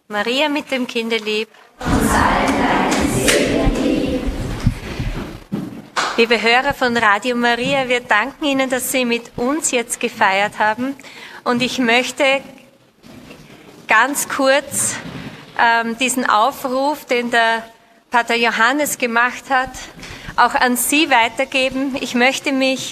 Maria mit dem Kinderlieb. Liebe Hörer von Radio Maria, wir danken Ihnen, dass Sie mit uns jetzt gefeiert haben. Und ich möchte ganz kurz diesen Aufruf, den der Pater Johannes gemacht hat, auch an Sie weitergeben. Ich möchte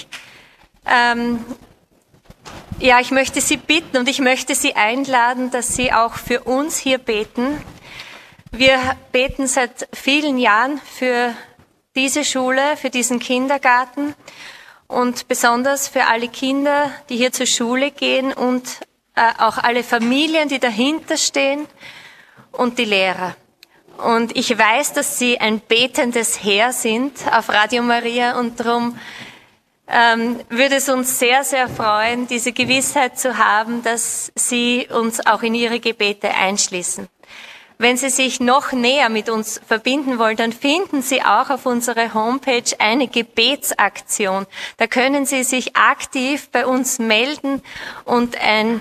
Sie bitten und ich möchte Sie einladen, dass Sie auch für uns hier beten. Wir beten seit vielen Jahren für diese Schule, für diesen Kindergarten und besonders für alle Kinder, die hier zur Schule gehen und auch alle Familien, die dahinter stehen und die Lehrer. Und ich weiß, dass Sie ein betendes Heer sind auf Radio Maria und darum würde es uns sehr, sehr freuen, diese Gewissheit zu haben, dass Sie uns auch in Ihre Gebete einschließen. Wenn Sie sich noch näher mit uns verbinden wollen, dann finden Sie auch auf unserer Homepage eine Gebetsaktion. Da können Sie sich aktiv bei uns melden und ein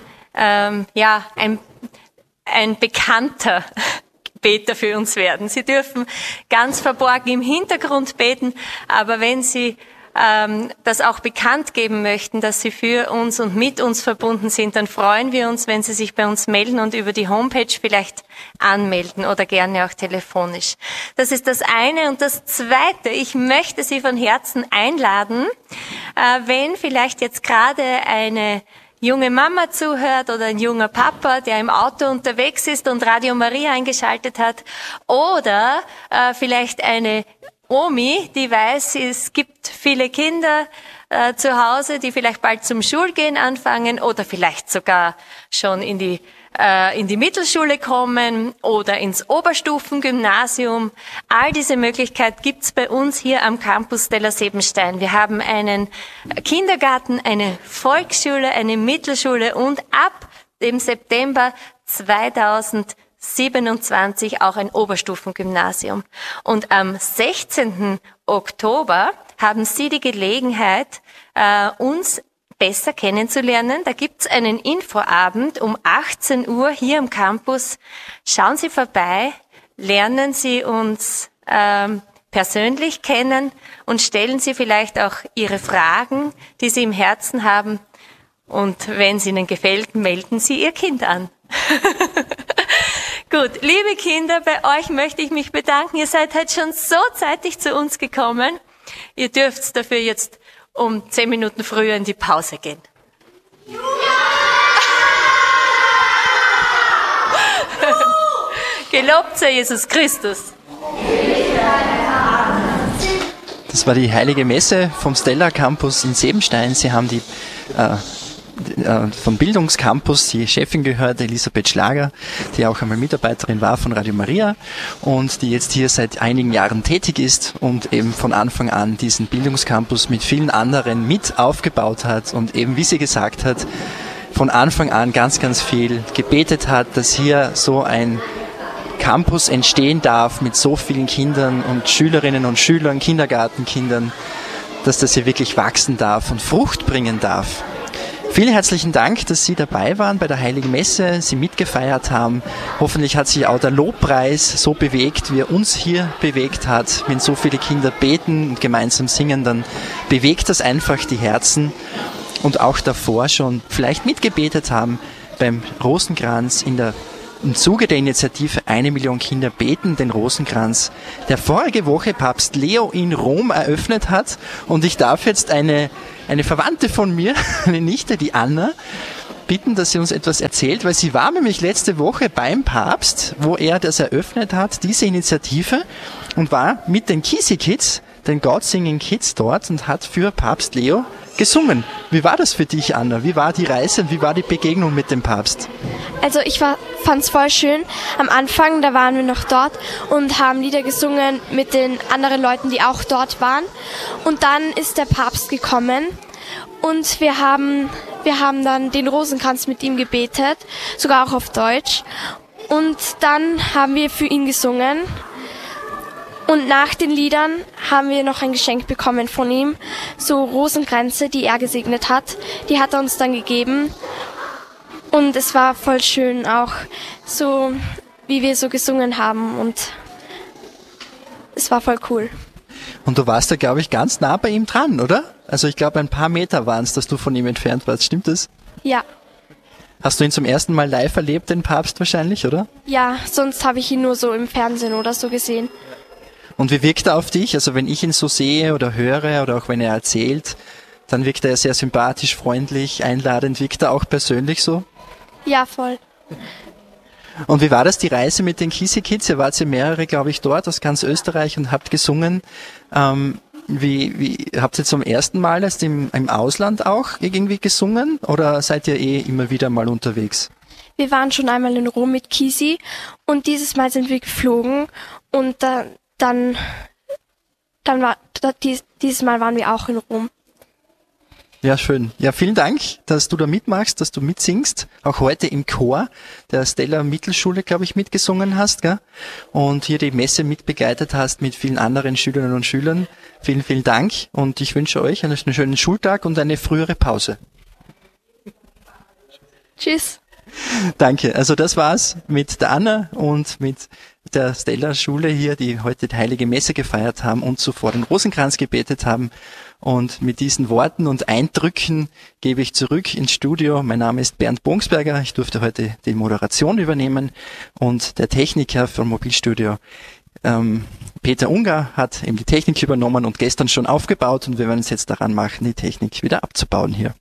bekannter Beter für uns werden. Sie dürfen ganz verborgen im Hintergrund beten, aber wenn Sie das auch bekannt geben möchten, dass Sie für uns und mit uns verbunden sind, dann freuen wir uns, wenn Sie sich bei uns melden und über die Homepage vielleicht anmelden oder gerne auch telefonisch. Das ist das eine. Und das zweite, ich möchte Sie von Herzen einladen, wenn vielleicht jetzt gerade eine junge Mama zuhört oder ein junger Papa, der im Auto unterwegs ist und Radio Maria eingeschaltet hat, oder vielleicht eine Omi, die weiß, es gibt viele Kinder zu Hause, die vielleicht bald zum Schulgehen anfangen oder vielleicht sogar schon in die Mittelschule kommen oder ins Oberstufengymnasium. All diese Möglichkeit gibt's bei uns hier am Campus Della Sebenstein. Wir haben einen Kindergarten, eine Volksschule, eine Mittelschule und ab dem September 2027 auch ein Oberstufengymnasium. Und am 16. Oktober haben Sie die Gelegenheit, uns besser kennenzulernen. Da gibt's einen Infoabend um 18 Uhr hier am Campus. Schauen Sie vorbei, lernen Sie uns persönlich kennen und stellen Sie vielleicht auch Ihre Fragen, die Sie im Herzen haben. Und wenn es Ihnen gefällt, melden Sie Ihr Kind an. Gut, liebe Kinder, bei euch möchte ich mich bedanken. Ihr seid heute schon so zeitig zu uns gekommen. Ihr dürft dafür jetzt um 10 Minuten früher in die Pause gehen. Ja! Gelobt sei Jesus Christus. Das war die Heilige Messe vom Stella Campus in Sebenstein. Sie haben die vom Bildungscampus die Chefin gehört, Elisabeth Schlager, die auch einmal Mitarbeiterin war von Radio Maria und die jetzt hier seit einigen Jahren tätig ist und eben von Anfang an diesen Bildungscampus mit vielen anderen mit aufgebaut hat und eben, wie sie gesagt hat, von Anfang an ganz, ganz viel gebetet hat, dass hier so ein Campus entstehen darf mit so vielen Kindern und Schülerinnen und Schülern, Kindergartenkindern, dass das hier wirklich wachsen darf und Frucht bringen darf. Vielen herzlichen Dank, dass Sie dabei waren bei der Heiligen Messe, Sie mitgefeiert haben. Hoffentlich hat sich auch der Lobpreis so bewegt, wie er uns hier bewegt hat. Wenn so viele Kinder beten und gemeinsam singen, dann bewegt das einfach die Herzen. Und auch davor schon vielleicht mitgebetet haben beim Rosenkranz im Zuge der Initiative 1 Million Kinder beten den Rosenkranz, der vorige Woche Papst Leo in Rom eröffnet hat. Und ich darf jetzt eine Verwandte von mir, eine Nichte, die Anna, bitten, dass sie uns etwas erzählt, weil sie war nämlich letzte Woche beim Papst, wo er das eröffnet hat, diese Initiative, und war mit den Kisi Kids, den God Singing Kids dort und hat für Papst Leo gesungen. Wie war das für dich, Anna? Wie war die Reise? Wie war die Begegnung mit dem Papst? Also ich fand's voll schön. Am Anfang, da waren wir noch dort und haben Lieder gesungen mit den anderen Leuten, die auch dort waren. Und dann ist der Papst gekommen und wir haben dann den Rosenkranz mit ihm gebetet, sogar auch auf Deutsch. Und dann haben wir für ihn gesungen. Und nach den Liedern haben wir noch ein Geschenk bekommen von ihm, so Rosenkränze, die er gesegnet hat. Die hat er uns dann gegeben und es war voll schön auch so wie wir so gesungen haben und es war voll cool. Und du warst da, glaube ich, ganz nah bei ihm dran, oder? Also ich glaube, ein paar Meter waren es, dass du von ihm entfernt warst. Stimmt das? Ja. Hast du ihn zum ersten Mal live erlebt, den Papst wahrscheinlich, oder? Ja, sonst habe ich ihn nur so im Fernsehen oder so gesehen. Und wie wirkt er auf dich? Also wenn ich ihn so sehe oder höre oder auch wenn er erzählt, dann wirkt er ja sehr sympathisch, freundlich, einladend. Wirkt er auch persönlich so? Ja, voll. Und wie war das, die Reise mit den Kisi Kids? Ihr wart ja mehrere, glaube ich, dort aus ganz Österreich und habt gesungen. Wie habt ihr zum ersten Mal erst im Ausland auch irgendwie gesungen oder seid ihr immer wieder mal unterwegs? Wir waren schon einmal in Rom mit Kisi und dieses Mal sind wir geflogen und dieses Mal waren wir auch in Rom. Ja, schön. Ja, vielen Dank, dass du da mitmachst, dass du mitsingst. Auch heute im Chor der Stella Mittelschule, glaube ich, mitgesungen hast, gell? Und hier die Messe mitbegleitet hast mit vielen anderen Schülerinnen und Schülern. Vielen, vielen Dank und ich wünsche euch einen schönen Schultag und eine frühere Pause. Tschüss. Danke. Also das war's mit der Anna und mit der Stella Schule hier, die heute die Heilige Messe gefeiert haben und zuvor den Rosenkranz gebetet haben. Und mit diesen Worten und Eindrücken gebe ich zurück ins Studio. Mein Name ist Bernd Bungsberger. Ich durfte heute die Moderation übernehmen und der Techniker vom Mobilstudio Peter Unger hat eben die Technik übernommen und gestern schon aufgebaut und wir werden uns jetzt daran machen, die Technik wieder abzubauen hier.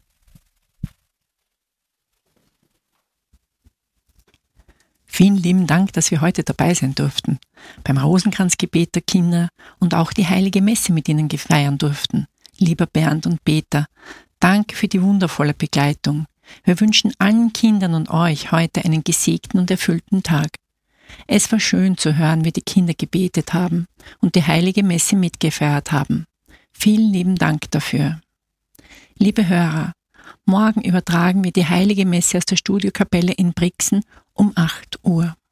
Vielen lieben Dank, dass wir heute dabei sein durften, beim Rosenkranzgebet der Kinder und auch die Heilige Messe mit ihnen feiern durften. Lieber Bernd und Peter, danke für die wundervolle Begleitung. Wir wünschen allen Kindern und euch heute einen gesegneten und erfüllten Tag. Es war schön zu hören, wie die Kinder gebetet haben und die Heilige Messe mitgefeiert haben. Vielen lieben Dank dafür. Liebe Hörer, morgen übertragen wir die Heilige Messe aus der Studiokapelle in Brixen um 8 Uhr.